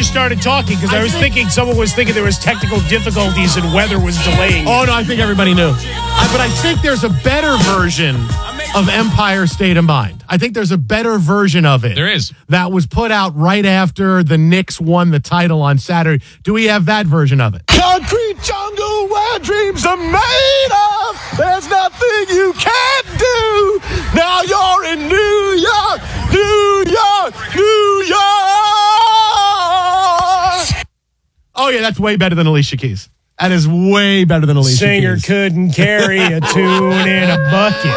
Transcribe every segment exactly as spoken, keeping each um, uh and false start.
you started talking because I, I was think, thinking someone was thinking there was technical difficulties and weather was delaying. Oh, no, I think everybody knew. Uh, but I think there's a better version of Empire State of Mind. I think there's a better version of it. There is. That was put out right after the Knicks won the title on Saturday. Do we have that version of it? Concrete jungle where dreams are made of. There's nothing you can't do. Now you're in New York, New York, New York. Oh, yeah, that's way better than Alicia Keys. That is way better than Alicia Singer Keys. couldn't carry a tune in a bucket.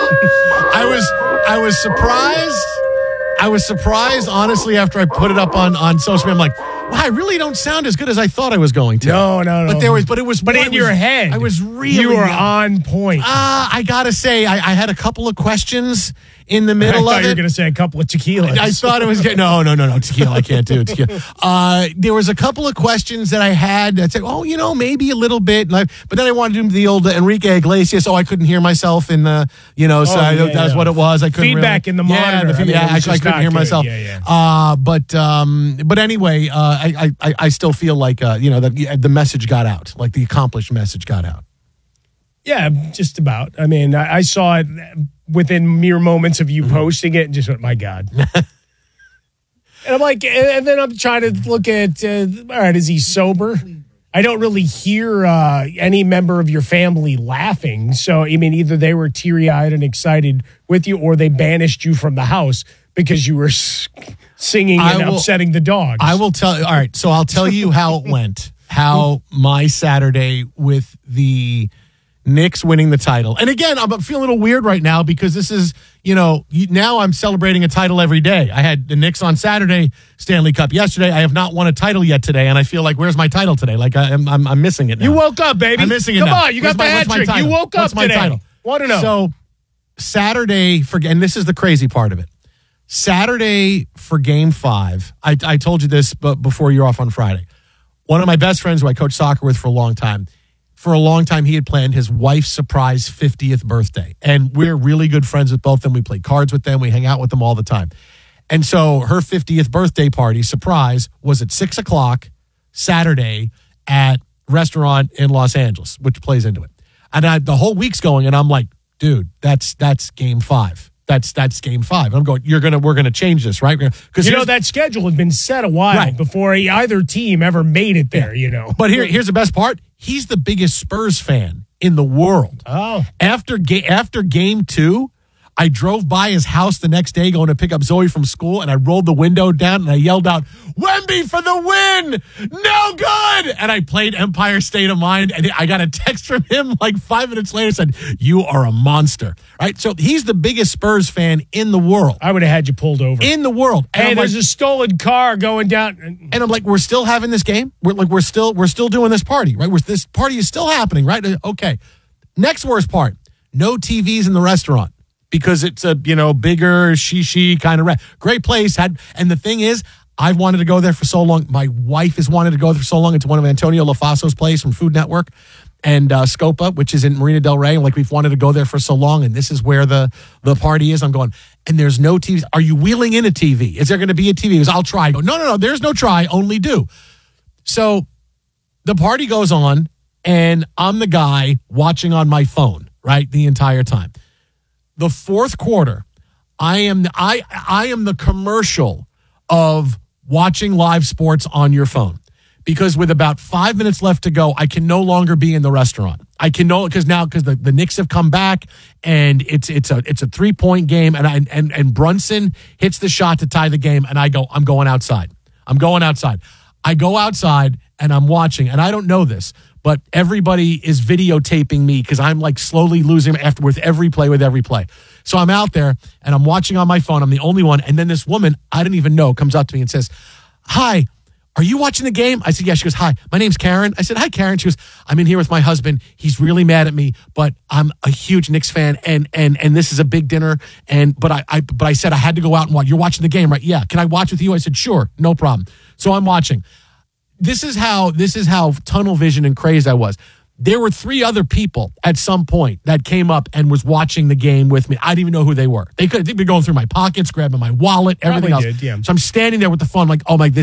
I was I was surprised. I was surprised, honestly, after I put it up on, on social media. I'm like, wow, I really don't sound as good as I thought I was going to. No, no, no. But there was, but it was, but in was, your head, I was really, you were on point. Uh, I gotta say, I, I had a couple of questions in the I middle thought of you were it. going to say a couple of tequilas. I thought it was getting, no, no, no, no, tequila. I can't do tequila. Uh, there was a couple of questions that I had that said, oh, you know, maybe a little bit. And I, but then I wanted to do the old Enrique Iglesias. Oh, I couldn't hear myself in the, you know, so Oh, I, yeah, that's yeah. what it was. I couldn't Feedback really, in the yeah, monitor. The, I mean, yeah, it was I, I just couldn't not hear good. myself. Yeah, yeah. Uh, but um, but anyway, uh, I, I I still feel like uh, you know the the message got out, like the accomplished message got out. Yeah, just about. I mean, I, I saw it within mere moments of you Mm-hmm. posting it and just went, my God. And I'm like, and, and then I'm trying to look at, uh, all right, is he sober? I don't really hear uh, any member of your family laughing. So, I mean, either they were teary-eyed and excited with you or they banished you from the house because you were s- singing and I will- upsetting the dogs. I will tell. All right, so I'll tell you how it went. How my Saturday with the Knicks winning the title. And again, I'm feeling a little weird right now because this is, you know, you- now I'm celebrating a title every day. I had the Knicks on Saturday, Stanley Cup yesterday. I have not won a title yet today, and I feel like, where's my title today? Like I, I'm, I'm, I'm missing it now. You woke up, baby. I'm missing it Come now. on, you Where's got the my- hat what's my trick. You title? woke up What's my today. title? Want to know. So Saturday for, and this is the crazy part of it. Saturday for game five, I, I told you this but before you're off on Friday. One of my best friends who I coached soccer with for a long time, for a long time he had planned his wife's surprise fiftieth birthday. And we're really good friends with both of them. We play cards with them. We hang out with them all the time. And so her fiftieth birthday party, surprise, was at six o'clock Saturday at a restaurant in Los Angeles, which plays into it. And I, the whole week's going, and I'm like, dude, that's that's game five. That's that's game five. And I'm going, you're gonna we're gonna change this, right? Because You know, that schedule had been set a while Right. before either team ever made it there, you know. But here, here's the best part. He's the biggest Spurs fan in the world. Oh. After, ga- after game two, I drove by his house the next day going to pick up Zoe from school, and I rolled the window down and I yelled out, Wemby for the win! No good! And I played Empire State of Mind, and I got a text from him like five minutes later said, you are a monster. Right? So he's the biggest Spurs fan in the world. I would have had you pulled over. In the world. And hey, I'm there's like, a stolen car going down. And I'm like, we're still having this game. We're like, we're still, we're still doing this party, right? We're, this party is still happening, right? Okay. Next worst part: no T Vs in the restaurant because it's a you know bigger shishi kind of re- great place. Had and the thing is, I've wanted to go there for so long. My wife has wanted to go there for so long. It's one of Antonio LaFaso's place from Food Network and uh, Scopa, which is in Marina Del Rey. And like we've wanted to go there for so long, and this is where the the party is. I'm going. And there's no T Vs. Are you wheeling in a T V? Is there going to be a T V? He goes, I'll try. I go, no, no, no. There's no try. Only do. So the party goes on, and I'm the guy watching on my phone, right, the entire time. The fourth quarter, I am the, I I am the commercial of watching live sports on your phone. Because with about five minutes left to go, I can no longer be in the restaurant. I can no because now because the, the Knicks have come back and it's it's a it's a three point game and I, and and Brunson hits the shot to tie the game and I go I'm going outside. I'm going outside. I go outside and I'm watching and I don't know this, but everybody is videotaping me because I'm like slowly losing after with every play with every play. So I'm out there and I'm watching on my phone. I'm the only one. And then this woman I didn't even know comes up to me and says, "Hi. Are you watching the game?" I said, yeah. She goes, "Hi, my name's Karen." I said, "Hi, Karen." She goes, "I'm in here with my husband. He's really mad at me, but I'm a huge Knicks fan, and and and this is a big dinner. And but I, I but I said I had to go out and watch. You're watching the game, right? Yeah. Can I watch with you?" I said, "Sure, no problem." So I'm watching. This is how this is how tunnel vision and crazed I was. There were three other people at some point that came up and was watching the game with me. I didn't even know who they were. They could they'd be going through my pockets, grabbing my wallet, everything Probably else. did, yeah. So I'm standing there with the phone, like, oh my, this.